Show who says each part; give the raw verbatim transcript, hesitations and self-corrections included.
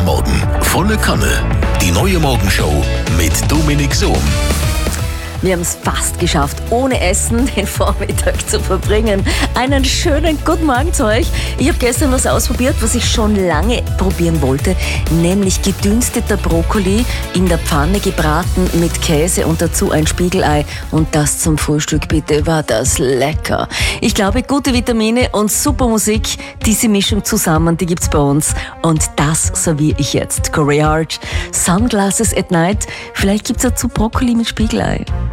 Speaker 1: am Morgen. Volle Kanne. Die neue Morgenshow mit Dominik Sohm.
Speaker 2: Wir haben es fast geschafft, ohne Essen den Vormittag zu verbringen. Einen schönen guten Morgen zu euch. Ich habe gestern was ausprobiert, was ich schon lange probieren wollte, nämlich gedünsteter Brokkoli in der Pfanne gebraten mit Käse und dazu ein Spiegelei. Und das zum Frühstück, bitte, war das lecker. Ich glaube, gute Vitamine und super Musik, diese Mischung zusammen, die gibt's bei uns. Und das serviere ich jetzt. Corey Hart, Sunglasses at Night. Vielleicht gibt's dazu Brokkoli mit Spiegelei.